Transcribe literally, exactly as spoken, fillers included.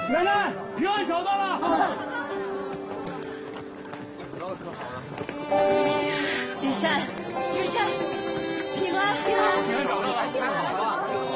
奶奶，平安找到了。 找到了，可好了。 君山，君山，平安，平安， 平安找到了，太好了。